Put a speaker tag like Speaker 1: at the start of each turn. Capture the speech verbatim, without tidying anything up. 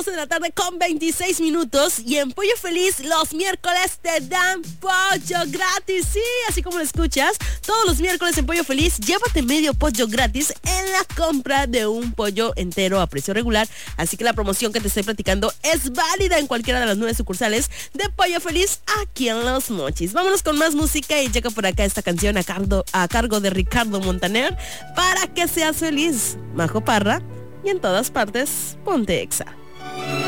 Speaker 1: doce de la tarde con veintiséis minutos. Y en Pollo Feliz, los miércoles te dan pollo gratis. Sí, así como lo escuchas, todos los miércoles en Pollo Feliz, llévate medio pollo gratis en la compra de un pollo entero a precio regular. Así que la promoción que te estoy platicando es válida en cualquiera de las nueve sucursales de Pollo Feliz aquí en Los Mochis. Vámonos con más música y llega por acá esta canción a cargo, a cargo de Ricardo Montaner, Para que seas feliz, Majo Parra, y en todas partes, ponte Exa.